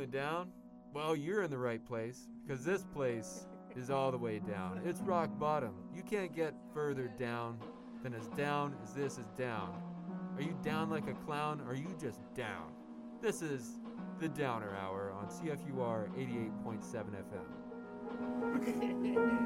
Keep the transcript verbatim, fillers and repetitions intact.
Feeling down? Well, you're in the right place, because this place is all the way down. It's rock bottom. You can't get further down than as down as this is down. Are you down like a clown, or are you just down? This is the Downer Hour on C F U R eighty-eight point seven F M.